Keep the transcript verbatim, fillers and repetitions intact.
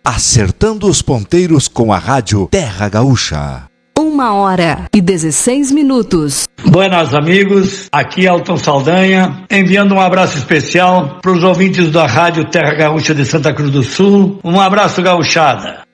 Acertando os ponteiros com a rádio Terra Gaúcha. Uma hora e dezesseis minutos. Buenas amigos, aqui Elton Saldanha, enviando um abraço especial para os ouvintes da rádio Terra Gaúcha de Santa Cruz do Sul. Um abraço, gauchada.